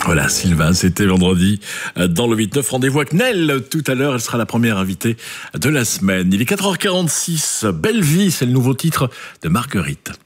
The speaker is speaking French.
Voilà, Sylvain, c'était vendredi dans le 8-9. Rendez-vous avec Nel tout à l'heure. Elle sera la première invitée de la semaine. Il est 4h46. Belle vie, c'est le nouveau titre de Marguerite.